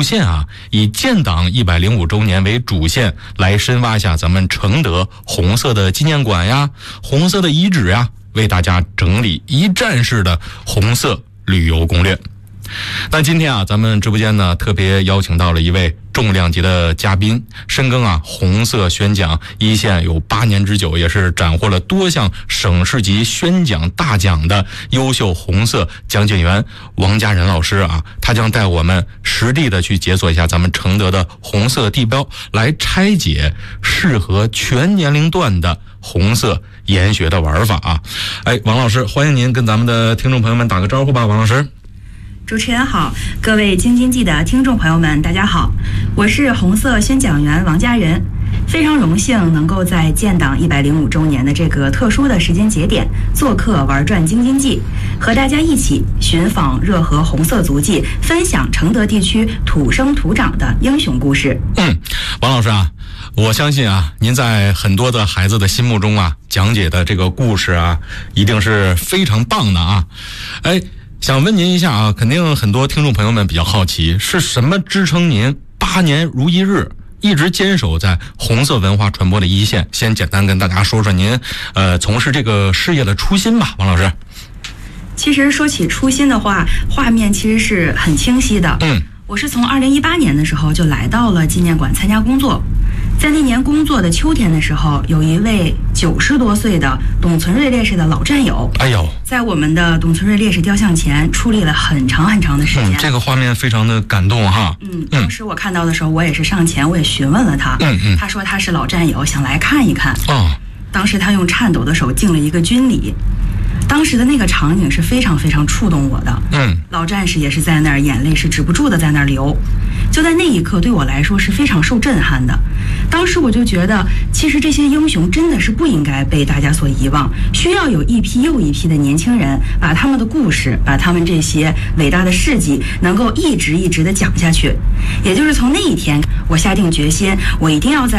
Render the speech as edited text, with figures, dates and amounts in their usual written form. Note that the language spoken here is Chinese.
路线啊，以建党105周年为主线，来深挖下咱们承德红色的纪念馆呀、红色的遗址呀，为大家整理一站式的红色旅游攻略。那今天啊，咱们直播间呢特别邀请到了一位重量级的嘉宾，深耕啊红色宣讲一线有8年之久，也是斩获了多项省市级宣讲大奖的优秀红色讲解员王家仁老师啊，他将带我们实地的去解锁一下咱们承德的红色地标，来拆解适合全年龄段的红色研学的玩法啊。王老师，欢迎您跟咱们的听众朋友们打个招呼吧，王老师。 主持人好，各位京津冀的听众朋友们大家好，我是红色宣讲员王家仁，非常荣幸能够在建党105周年的这个特殊的时间节点做客玩转京津冀，和大家一起寻访热河红色足迹，分享承德地区土生土长的英雄故事。 王老师啊，我相信啊，您在很多的孩子的心目中啊，讲解的这个故事啊，一定是非常棒的啊。想问您一下啊，肯定很多听众朋友们比较好奇，是什么支撑您8年如一日一直坚守在红色文化传播的一线？先简单跟大家说说您从事这个事业的初心吧，王老师。 其实说起初心的话，画面其实是很清晰的。我是从2018年的时候就来到了纪念馆参加工作。在那年工作的秋天的时候，有一位90多岁的董存瑞烈士的老战友，在我们的董存瑞烈士雕像前矗立了很长很长的时间。 这个画面非常的感动哈。 当时我看到的时候，我也是上前，我也询问了他。他说他是老战友，想来看一看。当时他用颤抖的手敬了一个军礼。当时的那个场景是非常非常触动我的。老战士也是在那儿，眼泪是止不住的在那儿流。就在那一刻，对我来说是非常受震撼的。当时我就觉得，其实这些英雄真的是不应该被大家所遗忘，需要有一批又一批的年轻人，把他们的故事，把他们这些伟大的事迹，能够一直一直的讲下去。也就是从那一天，我下定决心，我一定要在